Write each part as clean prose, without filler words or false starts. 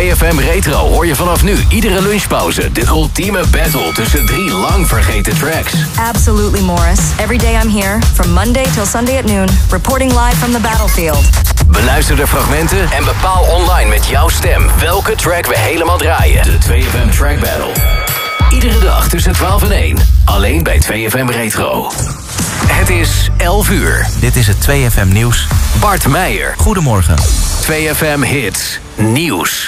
2FM Retro hoor je vanaf nu iedere lunchpauze de ultieme battle tussen 3 lang vergeten tracks. Absolutely, Morris. Every day I'm here, from Monday till Sunday at noon, reporting live from the battlefield. Beluister de fragmenten en bepaal online met jouw stem welke track we helemaal draaien. De 2FM Track Battle. Iedere dag tussen 12 en 1. Alleen bij 2FM Retro. Het is 11 uur. Dit is het 2FM Nieuws. Bart Meijer. Goedemorgen. 2FM Hits Nieuws.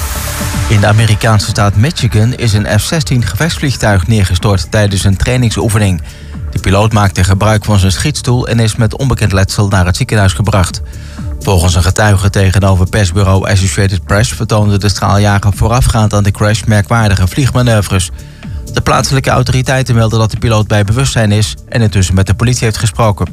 In de Amerikaanse staat Michigan is een F-16 gevechtsvliegtuig neergestort tijdens een trainingsoefening. De piloot maakte gebruik van zijn schietstoel en is met onbekend letsel naar het ziekenhuis gebracht. Volgens een getuige tegenover persbureau Associated Press vertoonde de straaljager voorafgaand aan de crash merkwaardige vliegmanoeuvres. De plaatselijke autoriteiten melden dat de piloot bij bewustzijn is en intussen met de politie heeft gesproken.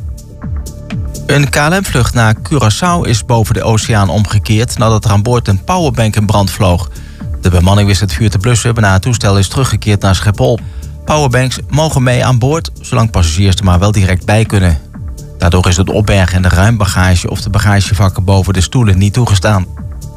Een KLM-vlucht naar Curaçao is boven de oceaan omgekeerd nadat er aan boord een powerbank in brand vloog. De bemanning wist het vuur te blussen waarna het toestel is teruggekeerd naar Schiphol. Powerbanks mogen mee aan boord, zolang passagiers er maar wel direct bij kunnen. Daardoor is het opbergen en de ruimbagage of de bagagevakken boven de stoelen niet toegestaan.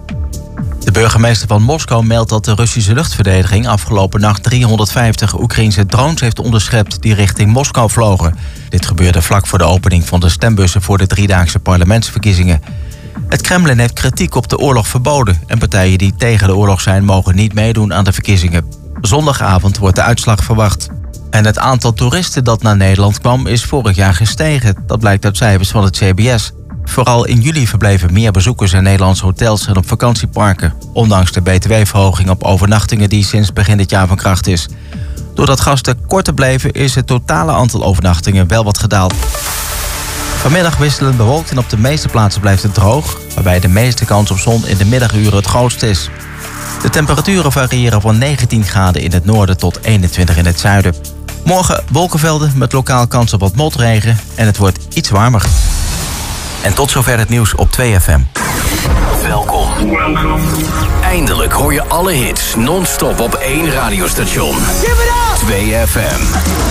De burgemeester van Moskou meldt dat de Russische luchtverdediging afgelopen nacht 350 Oekraïnse drones heeft onderschept die richting Moskou vlogen. Dit gebeurde vlak voor de opening van de stembussen voor de 3-daagse parlementsverkiezingen. Het Kremlin heeft kritiek op de oorlog verboden en partijen die tegen de oorlog zijn mogen niet meedoen aan de verkiezingen. Zondagavond wordt de uitslag verwacht. En het aantal toeristen dat naar Nederland kwam is vorig jaar gestegen. Dat blijkt uit cijfers van het CBS. Vooral in juli verbleven meer bezoekers in Nederlandse hotels en op vakantieparken, ondanks de btw-verhoging op overnachtingen die sinds begin dit jaar van kracht is. Doordat gasten korter bleven is het totale aantal overnachtingen wel wat gedaald. Vanmiddag wisselend bewolkt en op de meeste plaatsen blijft het droog, waarbij de meeste kans op zon in de middaguren het grootst is. De temperaturen variëren van 19 graden in het noorden tot 21 in het zuiden. Morgen wolkenvelden met lokaal kans op wat motregen en het wordt iets warmer. En tot zover het nieuws op 2FM. Welkom. Eindelijk hoor je alle hits non-stop op één radiostation. 2FM.